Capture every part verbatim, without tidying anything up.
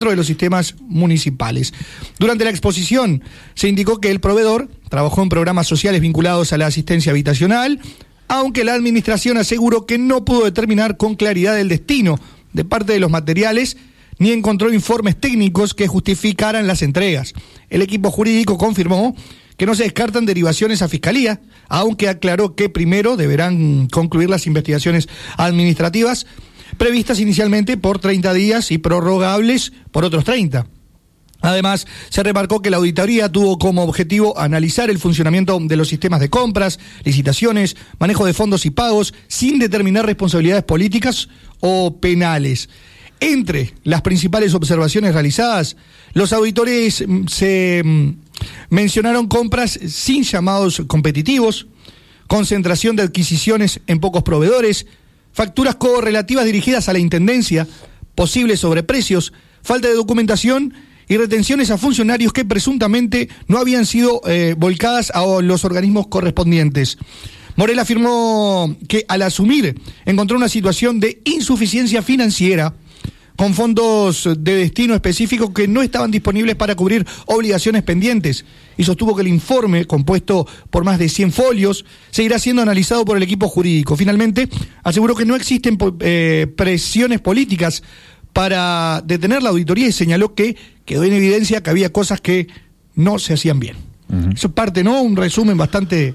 de los sistemas municipales. Durante la exposición se indicó que el proveedor trabajó en programas sociales vinculados a la asistencia habitacional, aunque la administración aseguró que no pudo determinar con claridad el destino de parte de los materiales ni encontró informes técnicos que justificaran las entregas. El equipo jurídico confirmó que no se descartan derivaciones a Fiscalía, aunque aclaró que primero deberán concluir las investigaciones administrativas previstas inicialmente por treinta días y prorrogables por otros treinta. Además, se remarcó que la auditoría tuvo como objetivo analizar el funcionamiento de los sistemas de compras, licitaciones, manejo de fondos y pagos, sin determinar responsabilidades políticas o penales. Entre las principales observaciones realizadas, los auditores se mencionaron compras sin llamados competitivos, concentración de adquisiciones en pocos proveedores, facturas correlativas dirigidas a la intendencia, posibles sobreprecios, falta de documentación y retenciones a funcionarios que presuntamente no habían sido eh, volcadas a los organismos correspondientes. Morel afirmó que al asumir encontró una situación de insuficiencia financiera con fondos de destino específico que no estaban disponibles para cubrir obligaciones pendientes, y sostuvo que el informe, compuesto por más de cien folios, seguirá siendo analizado por el equipo jurídico. Finalmente, aseguró que no existen eh, presiones políticas para detener la auditoría y señaló que quedó en evidencia que había cosas que no se hacían bien. Uh-huh. Eso es parte, ¿no? Un resumen bastante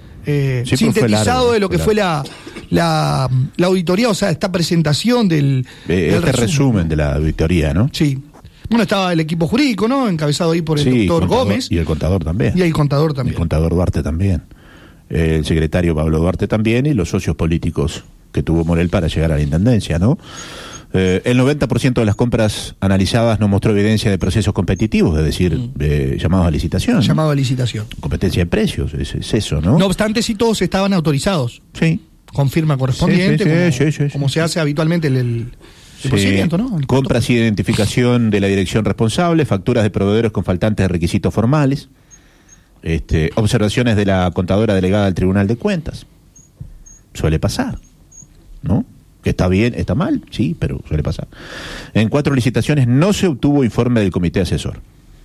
eh, sí, sintetizado largo, de lo que fue la... La, la auditoría, o sea, esta presentación del, eh, del este resumen. resumen de la auditoría, ¿no? Sí. Bueno, estaba el equipo jurídico, ¿no? Encabezado ahí por el sí, doctor Gómez. Y el contador también. Y el contador también. El contador Duarte también. Eh, el secretario Pablo Duarte también y los socios políticos que tuvo Morel para llegar a la intendencia, ¿no? Eh, el noventa por ciento de las compras analizadas no mostró evidencia de procesos competitivos, es decir, mm. eh, llamados a licitación. Llamado a licitación. Competencia de precios, es, es eso, ¿no? No obstante, sí todos estaban autorizados. Sí. Con firma correspondiente, sí, sí, como, sí, sí, sí, como sí. se hace habitualmente el, el, el sí. procedimiento, ¿no? El Compras y identificación de la dirección responsable, facturas de proveedores con faltantes de requisitos formales, este, observaciones de la contadora delegada del Tribunal de Cuentas. Suele pasar, ¿no? Que está bien, está mal, sí, pero suele pasar. En cuatro licitaciones no se obtuvo informe del comité asesor.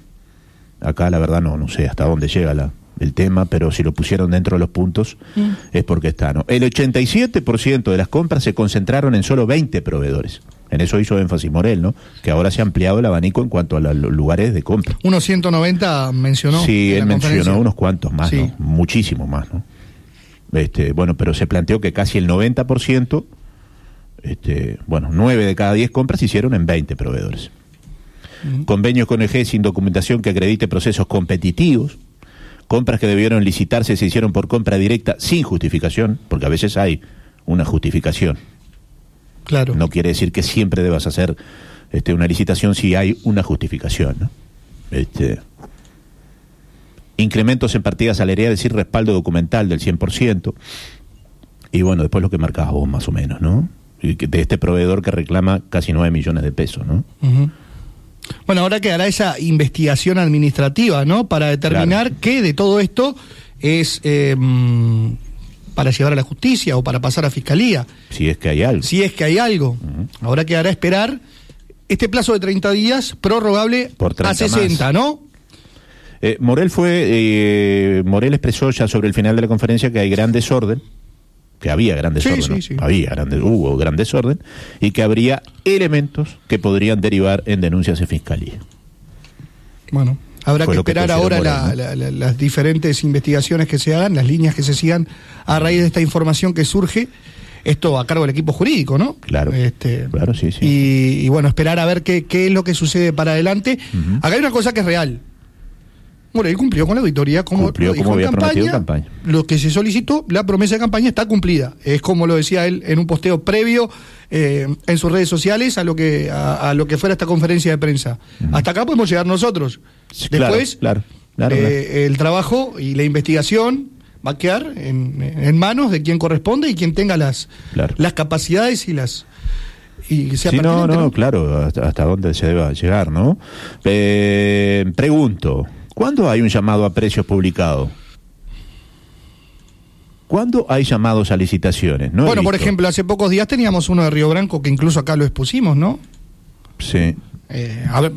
Acá la verdad no, no sé hasta dónde llega la... el tema, pero si lo pusieron dentro de los puntos mm. es porque está, ¿no? El ochenta y siete por ciento de las compras se concentraron en solo veinte proveedores. En eso hizo énfasis Morel, ¿no? Que ahora se ha ampliado el abanico en cuanto a la, los lugares de compra. Unos ciento noventa mencionó. Sí, él mencionó unos cuantos más, sí. ¿no? Muchísimo más, ¿no? Este, bueno, pero se planteó que casi el noventa por ciento, este, bueno, nueve de cada diez compras se hicieron en veinte proveedores. Mm. Convenios con E G sin documentación que acredite procesos competitivos. Compras que debieron licitarse se hicieron por compra directa sin justificación, porque a veces hay una justificación. Claro. No quiere decir que siempre debas hacer este, una licitación si hay una justificación, ¿no? Este, incrementos en partidas salariales sin respaldo documental del cien por ciento. Y bueno, después lo que marcabas vos más o menos, ¿no? De este proveedor que reclama casi nueve millones de pesos, ¿no? Uh-huh. Bueno, ahora quedará esa investigación administrativa, ¿no? Para determinar claro. qué de todo esto es eh, para llevar a la justicia o para pasar a fiscalía. Si es que hay algo. Si es que hay algo. Uh-huh. Ahora quedará esperar este plazo de treinta días prorrogable por a sesenta, más. ¿No? Eh, Morel fue, eh, Morel expresó ya sobre el final de la conferencia que hay gran desorden, que había gran desorden, sí, sí, sí. ¿no? Había gran, hubo gran desorden, y que habría elementos que podrían derivar en denuncias de fiscalía. Bueno, habrá Fue que esperar que ahora Morel, la, ¿no? la, la, las diferentes investigaciones que se hagan, las líneas que se sigan a raíz de esta información que surge, esto a cargo del equipo jurídico, ¿no? Claro, este, claro, sí, sí. Y, y bueno, esperar a ver qué, qué es lo que sucede para adelante. Uh-huh. Acá hay una cosa que es real. Bueno, él cumplió con la auditoría, como cumplió lo dijo como había en campaña, prometido en campaña. Lo que se solicitó, la promesa de campaña está cumplida. Es como lo decía él en un posteo previo eh, en sus redes sociales a lo que a, a lo que fuera esta conferencia de prensa. Uh-huh. Hasta acá podemos llegar nosotros. Sí, Después, claro, claro, claro, eh, claro. el trabajo y la investigación va a quedar en, en manos de quien corresponde y quien tenga las, claro. las capacidades y las... Y sea sí, no, no, ¿no? claro, hasta, hasta dónde se deba llegar, ¿no? Eh, pregunto... ¿Cuándo hay un llamado a precios publicado? ¿Cuándo hay llamados a licitaciones? No bueno, por ejemplo, hace pocos días teníamos uno de Río Branco que incluso acá lo expusimos, ¿no? Sí. Eh, a ver,